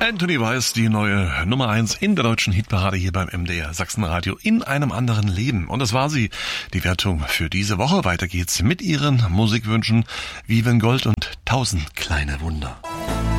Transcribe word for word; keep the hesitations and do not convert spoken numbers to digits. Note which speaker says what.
Speaker 1: Anthony Weiss, die neue Nummer eins in der deutschen Hitparade hier beim M D R Sachsenradio in einem anderen Leben. Und das war sie, die Wertung für diese Woche. Weiter geht's mit ihren Musikwünschen. Viven Gold und tausend kleine Wunder.